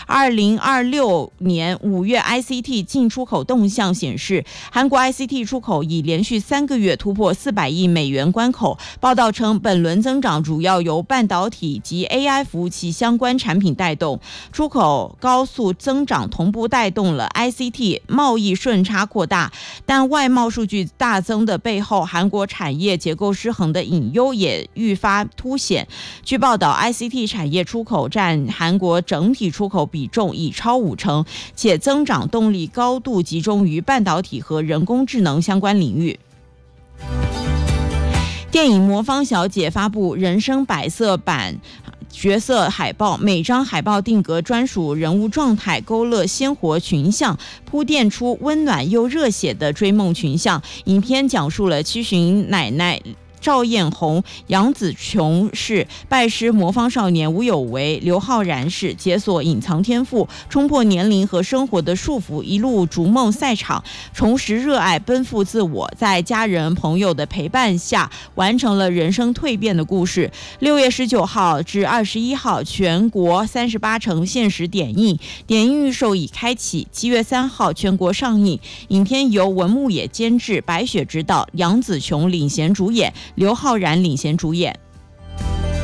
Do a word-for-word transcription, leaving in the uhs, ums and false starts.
二零二六年五月 I C T 进出口动向显示，韩国 I C T 出口已连续三个月突破四百亿美元关口。报道称，本轮增长主要由半导体及 A I 服务器相关产品带动，出口高速增长同步带动了 I C T 贸易顺差扩大。但外贸数据大增的背后，韩国产业结构失衡的隐忧也愈发凸显。据报道 ，I C T 产业出口占韩国整体出口比重已超五成，且增长动力高度集中于半导体和人工智能相关领域。电影《魔方小姐》发布人生百色版角色海报，每张海报定格专属人物状态，勾勒鲜活群像，铺垫出温暖又热血的追梦群像。影片讲述了七旬奶奶赵艳红、杨紫琼是拜师魔方少年吴有为、刘昊然是解锁隐藏天赋，冲破年龄和生活的束缚，一路逐梦赛场，重拾热爱，奔赴自我，在家人朋友的陪伴下，完成了人生蜕变的故事。六月十九号至二十一号，全国三十八城限时点映，点映预售已开启。七月三号全国上映。影片由文牧野监制，白雪执导，杨紫琼领衔主演，刘昊然领衔主演。